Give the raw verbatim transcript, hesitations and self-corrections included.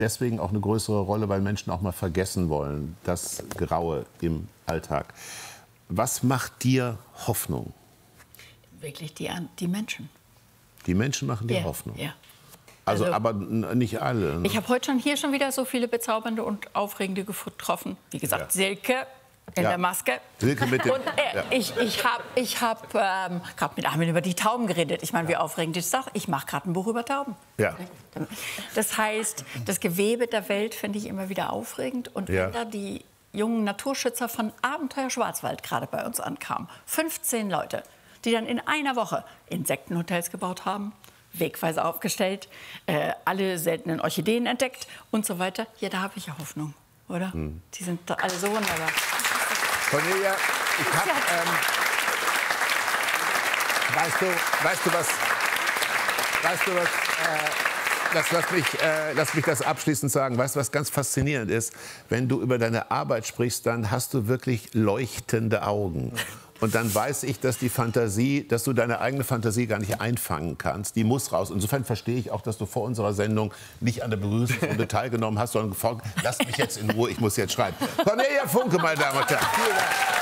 deswegen auch eine größere Rolle, weil Menschen auch mal vergessen wollen, das Graue im Alltag. Was macht dir Hoffnung? Wirklich die, die Menschen. Die Menschen machen dir ja, Hoffnung? Ja. Also, Also, aber nicht alle. Ne? Ich habe heute schon hier schon wieder so viele bezaubernde und aufregende getroffen. Wie gesagt, ja. Silke in ja. der Maske. Silke mit dem, und äh, ja. ich, ich habe ich hab, ähm, gerade mit Armin über die Tauben geredet. Ich meine, wie aufregend ist das? Ich mache gerade ein Buch über Tauben. Ja. Das heißt, das Gewebe der Welt finde ich immer wieder aufregend. Und ja. wenn da die jungen Naturschützer von Abenteuer Schwarzwald gerade bei uns ankamen, fünfzehn Leute, die dann in einer Woche Insektenhotels gebaut haben, wegweise aufgestellt, äh, alle seltenen Orchideen entdeckt und so weiter. Ja, da habe ich ja Hoffnung, oder? Hm. Die sind doch alle so wunderbar. Cornelia, ich habe, ähm, weißt du, weißt du was, weißt du was, äh, das, lass, mich, äh, lass mich das abschließend sagen. Weißt du, was ganz faszinierend ist? Wenn du über deine Arbeit sprichst, dann hast du wirklich leuchtende Augen. Und dann weiß ich, dass die Fantasie, dass du deine eigene Fantasie gar nicht einfangen kannst. Die muss raus. Insofern verstehe ich auch, dass du vor unserer Sendung nicht an der Begrüßungsrunde teilgenommen hast, sondern gefragt, lass mich jetzt in Ruhe, ich muss jetzt schreiben. Cornelia Funke, meine Damen und Herren. Vielen Dank.